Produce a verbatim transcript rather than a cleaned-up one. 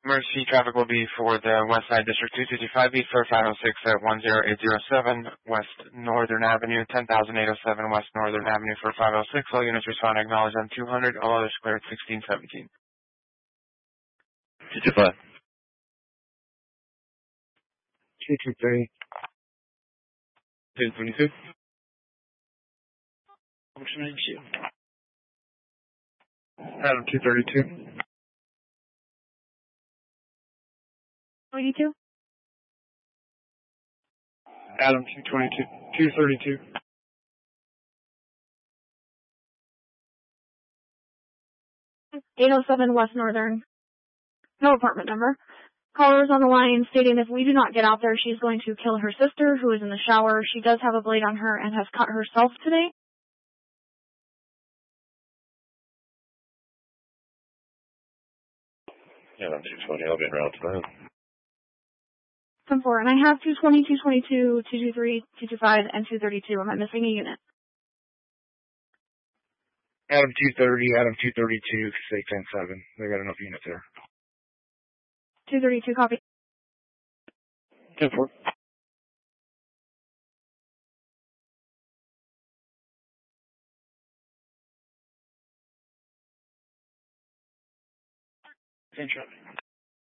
Emergency traffic will be for the West Side District two fifty-five east for five oh six at one oh eight oh seven West Northern Avenue, ten thousand eight oh seven West Northern Avenue for five oh six. All units respond acknowledged on two hundred. All others cleared sixteen seventeen. two two five. two two three. two twenty-two. Motion ninety-two. Adam two thirty-two. twenty-two. Adam two twenty-two. two thirty-two. eight oh seven West Northern. No apartment number. Caller is on the line stating if we do not get out there, she's going to kill her sister, who is in the shower. She does have a blade on her and has cut herself today. Yeah, I'm two twenty. I'll be around tonight. ten four. And I have two twenty, two twenty-two, two twenty-three, two twenty-five, and two thirty-two. Am I missing a unit? Adam two thirty, Adam two thirty-two, say ten seven. They got enough units there. two thirty-two, copy. ten four. ten traffic.